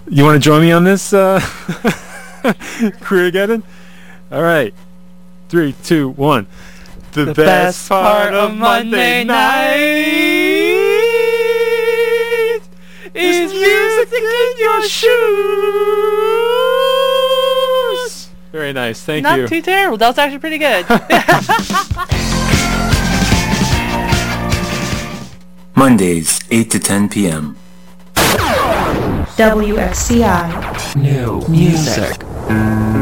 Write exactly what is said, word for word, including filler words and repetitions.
You want to join me on this, uh, Career-geddon? All right. Three, two, one. The, The best, best part part of of Monday Monday night is music in your shoes. Very nice. Thank Not you. too terrible. That was actually pretty good. Mondays, eight to ten p.m. W X C I. New music.